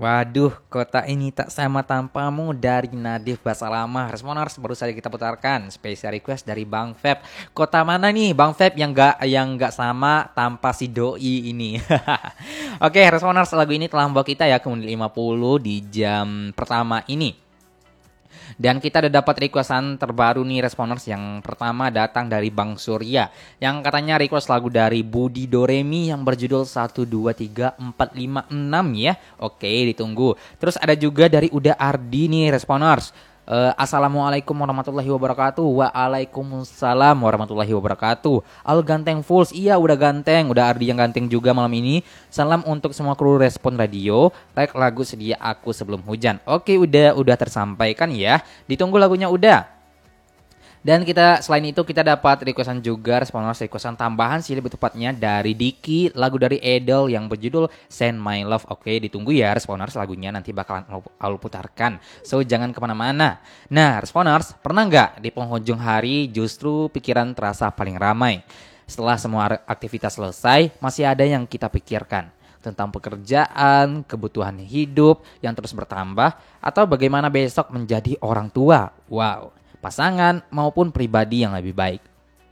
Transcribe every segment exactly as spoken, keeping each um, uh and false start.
Waduh, kota ini tak sama tanpamu dari Nadif Basalamah. Responers baru saja kita putarkan special request dari Bang Feb. Kota mana nih Bang Feb yang gak yang nggak sama tanpa si doi ini? Oke, Responers, lagu ini telah membawa kita ya ke menit lima puluh di jam pertama ini. Dan kita udah dapat requestan terbaru nih Responers. Yang pertama datang dari Bang Surya, yang katanya request lagu dari Budi Doremi yang berjudul satu dua tiga empat lima enam ya. Oke, ditunggu. Terus ada juga dari Uda Ardi nih Responers. Eh, Assalamualaikum warahmatullahi wabarakatuh. Waalaikumsalam warahmatullahi wabarakatuh. Al ganteng Fools, iya udah ganteng, udah Ardi yang ganteng juga malam ini. Salam untuk semua kru Respon Radio. Like lagu Sedia Aku Sebelum Hujan. Oke, udah udah tersampaikan ya. Ditunggu lagunya udah. Dan kita selain itu kita dapat requestan juga, Responers requestan tambahan sih lebih tepatnya dari Diki, lagu dari Edel yang berjudul Send My Love. Oke, ditunggu ya Responers, lagunya nanti bakalan aku putarkan. So jangan kemana-mana. Nah Responers, pernah nggak di penghujung hari justru pikiran terasa paling ramai? Setelah semua aktivitas selesai, masih ada yang kita pikirkan tentang pekerjaan, kebutuhan hidup yang terus bertambah, atau bagaimana besok menjadi orang tua. Wow, pasangan maupun pribadi yang lebih baik.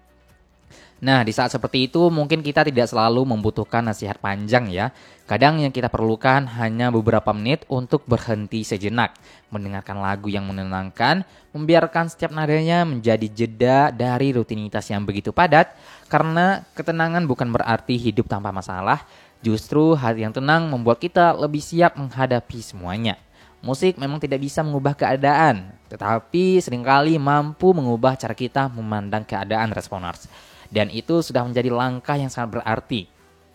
Nah, di saat seperti itu mungkin kita tidak selalu membutuhkan nasihat panjang ya. Kadang yang kita perlukan hanya beberapa menit untuk berhenti sejenak, mendengarkan lagu yang menenangkan, membiarkan setiap nadanya menjadi jeda dari rutinitas yang begitu padat. Karena ketenangan bukan berarti hidup tanpa masalah, justru hati yang tenang membuat kita lebih siap menghadapi semuanya. Musik memang tidak bisa mengubah keadaan, tetapi seringkali mampu mengubah cara kita memandang keadaan Responers. Dan itu sudah menjadi langkah yang sangat berarti.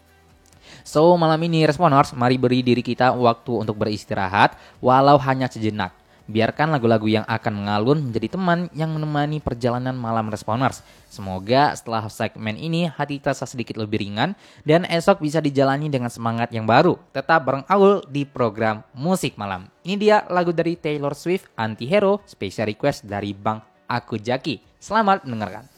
So, malam ini Responers, mari beri diri kita waktu untuk beristirahat, walau hanya sejenak. Biarkan lagu-lagu yang akan mengalun menjadi teman yang menemani perjalanan malam Responers. Semoga setelah segmen ini hati terasa sedikit lebih ringan dan esok bisa dijalani dengan semangat yang baru. Tetap bareng Aul di program Musik Malam. Ini dia lagu dari Taylor Swift, Anti-Hero, special request dari Bang Aku Jaki. Selamat mendengarkan.